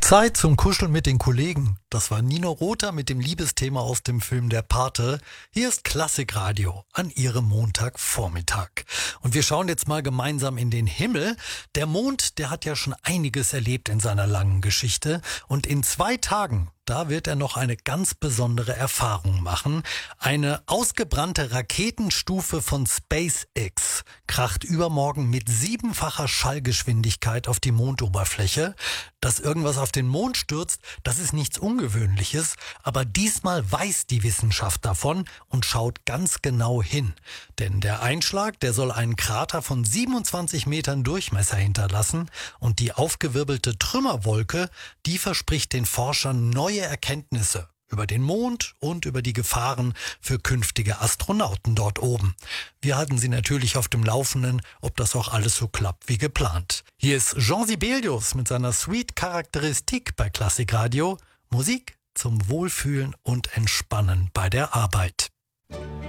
Zeit zum Kuscheln mit den Kollegen. Das war Nino Rota mit dem Liebesthema aus dem Film Der Pate. Hier ist Klassikradio an Ihrem Montagvormittag. Und wir schauen jetzt mal gemeinsam in den Himmel. Der Mond, der hat ja schon einiges erlebt in seiner langen Geschichte. Und in 2 Tagen, da wird er noch eine ganz besondere Erfahrung machen. Eine ausgebrannte Raketenstufe von SpaceX kracht übermorgen mit 7-facher Schallgeschwindigkeit auf die Mondoberfläche. Dass irgendwas auf den Mond stürzt, das ist nichts Ungewöhnliches, aber diesmal weiß die Wissenschaft davon und schaut ganz genau hin. Denn der Einschlag, der soll einen Krater von 27 Metern Durchmesser hinterlassen und die aufgewirbelte Trümmerwolke, die verspricht den Forschern neue Erkenntnisse über den Mond und über die Gefahren für künftige Astronauten dort oben. Wir halten Sie natürlich auf dem Laufenden, ob das auch alles so klappt wie geplant. Hier ist Jean Sibelius mit seiner Suite Charakteristik bei Klassikradio. Musik zum Wohlfühlen und Entspannen bei der Arbeit.